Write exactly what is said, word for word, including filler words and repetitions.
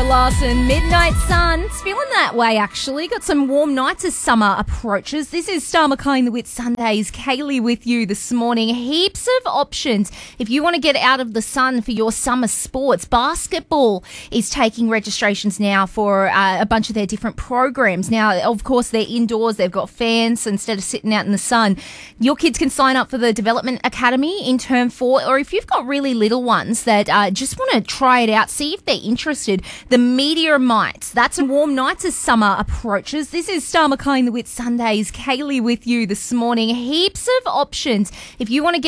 Larson, Midnight Sun. It's feeling that way, actually. Got some warm nights as summer approaches. This is Star McLean, the Wit Sundays. Kaylee with you this morning. Heaps of options. If you want to get out of the sun for your summer sports, basketball is taking registrations now for uh, a bunch of their different programs. Now, of course, they're indoors. They've got fans instead of sitting out in the sun. Your kids can sign up for the Development Academy in term four, or if you've got really little ones that uh, just want to try it out, see if they're interested, the Meteor Mites. That's some warm nights as summer approaches. This is Star McLean, the Wit Sundays. Kaylee with you this morning. Heaps of options. If you want to get